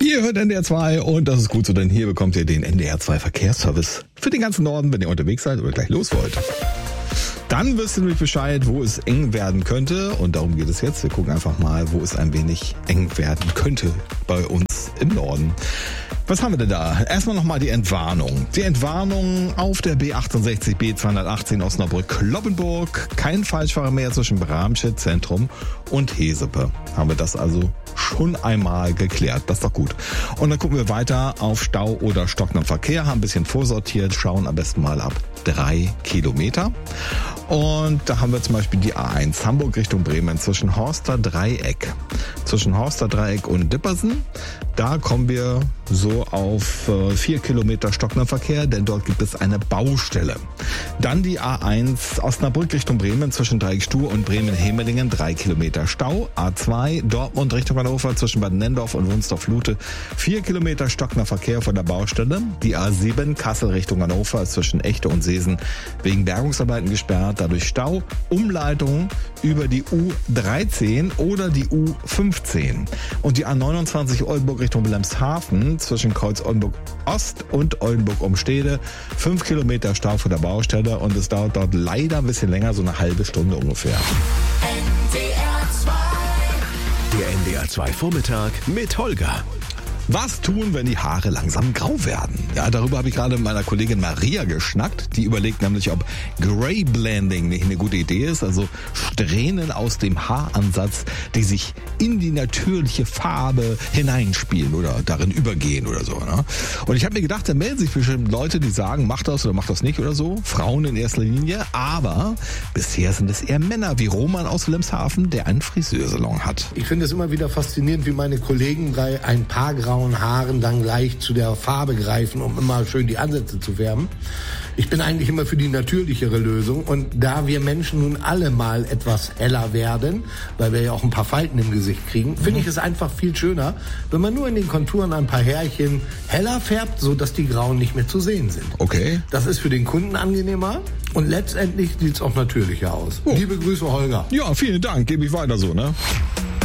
Ihr hört NDR 2 und das ist gut so, denn hier bekommt ihr den NDR 2 Verkehrsservice für den ganzen Norden, wenn ihr unterwegs seid oder gleich los wollt. Dann wisst ihr nämlich Bescheid, wo es eng werden könnte und darum geht es jetzt. Wir gucken einfach mal, wo es ein wenig eng werden könnte bei uns im Norden. Was haben wir denn da? Erstmal nochmal die Entwarnung. Die Entwarnung auf der B68 B218 Osnabrück-Cloppenburg. Kein Falschfahrer mehr zwischen Bramstedt Zentrum und Hesepe. Haben wir das also schon einmal geklärt. Das ist doch gut. Und dann gucken wir weiter auf Stau oder stockenden Verkehr. Haben ein bisschen vorsortiert. Schauen am besten mal ab 3 Kilometer. Und da haben wir zum Beispiel die A1 Hamburg Richtung Bremen zwischen Horster Dreieck. Zwischen Horster Dreieck und Dippersen. Da kommen wir so auf 4 Kilometer stockender Verkehr, denn dort gibt es eine Baustelle. Dann die A1 Osnabrück Richtung Bremen zwischen Dreieckstuhl und Bremen-Hemelingen 3 Kilometer Stau. A2 Dortmund Richtung Hannover zwischen Bad Nendorf und Wunstorf-Lute 4 Kilometer stockender Verkehr von der Baustelle. Die A7 Kassel Richtung Hannover ist zwischen Echte und Seesen wegen Bergungsarbeiten gesperrt, dadurch Stau. Umleitung über die U13 oder die U15. Und die A29 Oldenburg Richtung Wilhelmshaven zwischen Kreuz-Oldenburg Ost und Oldenburg-Umstede 5 Kilometer Stau vor der Baustelle und es dauert dort leider ein bisschen länger, so eine halbe Stunde ungefähr. Der NDR 2 Vormittag mit Holger. Was tun, wenn die Haare langsam grau werden? Ja, darüber habe ich gerade mit meiner Kollegin Maria geschnackt. Die überlegt nämlich, ob Grey Blending nicht eine gute Idee ist. Also Strähnen aus dem Haaransatz, die sich in die natürliche Farbe hineinspielen oder darin übergehen oder so. Ne? Und ich habe mir gedacht, da melden sich bestimmt Leute, die sagen, mach das oder mach das nicht oder so. Frauen in erster Linie. Aber bisher sind es eher Männer wie Roman aus Wilhelmshaven, der einen Friseursalon hat. Ich finde es immer wieder faszinierend, wie meine Kollegen bei ein paar grauen Haaren dann gleich zu der Farbe greifen, um immer schön die Ansätze zu färben. Ich bin eigentlich immer für die natürlichere Lösung und da wir Menschen nun alle mal etwas heller werden, weil wir ja auch ein paar Falten im Gesicht kriegen, finde ich es einfach viel schöner, wenn man nur in den Konturen ein paar Härchen heller färbt, sodass die Grauen nicht mehr zu sehen sind. Okay. Das ist für den Kunden angenehmer und letztendlich sieht es auch natürlicher aus. Oh. Liebe Grüße, Holger. Ja, vielen Dank. Gebe ich weiter so, ne?